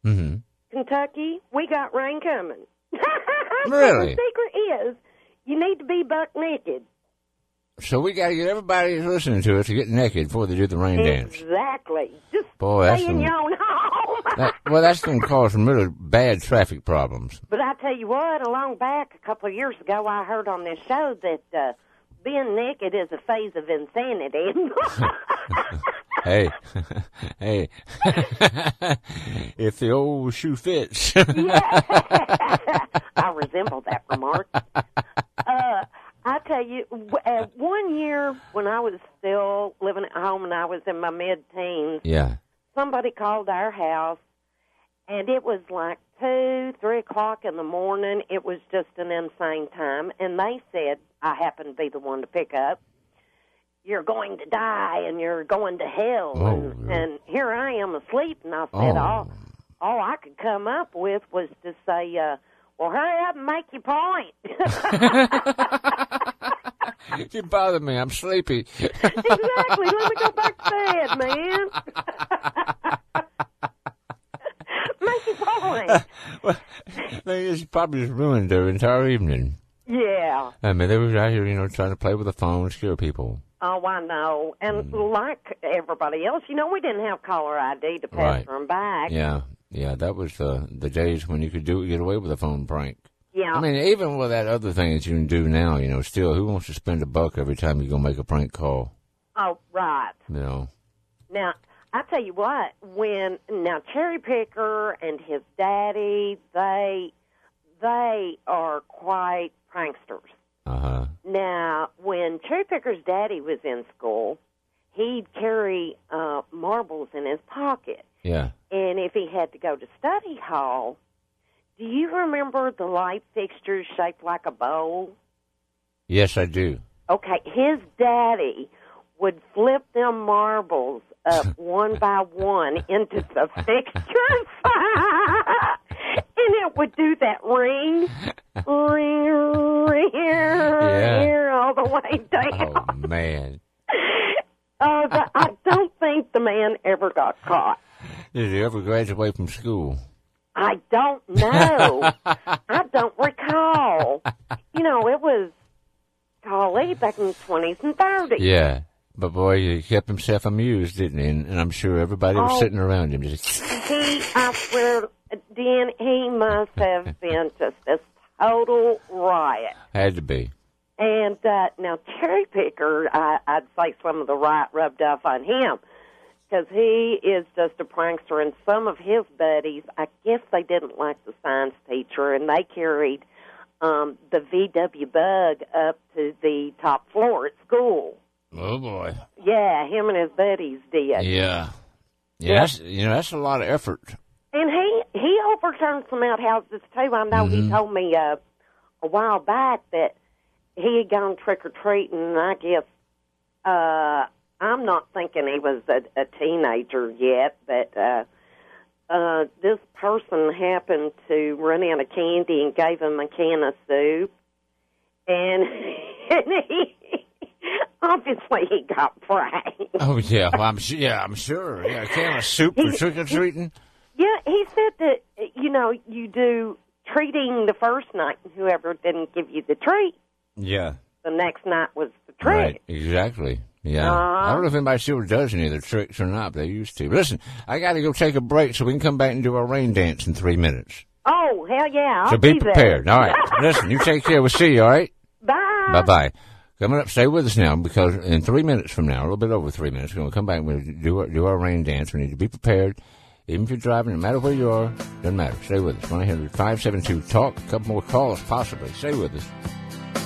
Mm-hmm. Kentucky, we got rain coming. Really? The secret is you need to be buck naked. So we got to get everybody who's listening to us to get naked before they do the rain dance. Exactly. Just Boy, that's stay in your own home. that's going to cause some really bad traffic problems. But I tell you what, along back a couple of years ago, I heard on this show that being naked is a phase of insanity. Hey, if the old shoe fits. Yeah. I resemble that remark. I tell you, 1 year when I was still living at home and I was in my mid-teens, Yeah. somebody called our house, and it was like 2, 3 o'clock in the morning. It was just an insane time. And they said, I happened to be the one to pick up, you're going to die and you're going to hell. And here I am asleep, and I said, all I could come up with was to say, well, hurry up and make your point. You bother me. I'm sleepy. Exactly. Let me go back to bed, man. Make your point. Well, thing is, you probably just ruined their entire evening. Yeah. I mean, they were out here, trying to play with the phone, scare people. Oh, I know. And like everybody else, we didn't have caller ID to pass them back. Yeah, that was the days when you could get away with a phone prank. Yeah. I mean, even with that other thing that you can do now, still, who wants to spend $1 every time you go make a prank call? Oh, right. Now, I tell you what, now Cherry Picker and his daddy, they are quite pranksters. Uh-huh. Now, when Cherry Picker's daddy was in school, he'd carry marbles in his pocket. Yeah. And if he had to go to study hall, do you remember the light fixtures shaped like a bowl? Yes, I do. Okay, his daddy would flip them marbles up one by one into the fixtures. And it would do that ring all the way down. Oh, man. I don't think the man ever got caught. Did he ever graduate from school? I don't know. I don't recall. It was, back in the 20s and 30s. Yeah. But, boy, he kept himself amused, didn't he? And I'm sure everybody was sitting around him. I swear, Dan, he must have been just a total riot. Had to be. And now Cherry Picker, I'd say some of the riot rubbed off on him because he is just a prankster. And some of his buddies, I guess they didn't like the science teacher, and they carried the VW Bug up to the top floor at school. Oh, boy. Yeah, him and his buddies did. Yeah. That's a lot of effort. And he overturned some outhouses, too. I know he told me a while back that he had gone trick-or-treating, and I guess I'm not thinking he was a teenager yet, but this person happened to run out of candy and gave him a can of soup. And he... Obviously, he got pranked. Oh, yeah. Well, I'm sure. Yeah, a can of soup for trick-or-treating? Yeah, he said that, you do treating the first night, and whoever didn't give you the treat, yeah, the next night was the treat. Right, exactly. Yeah. I don't know if anybody still does any of the tricks or not, but they used to. Listen, I got to go take a break so we can come back and do our rain dance in 3 minutes. Oh, hell yeah. So be prepared. All right. Listen, you take care. We'll see you, all right? Bye. Bye-bye. Coming up, stay with us now, because in 3 minutes from now, a little bit over 3 minutes, we're going to come back and we'll do our rain dance. We need to be prepared. Even if you're driving, no matter where you are, doesn't matter. Stay with us. 1-800-572-TALK. A couple more calls, possibly. Stay with us.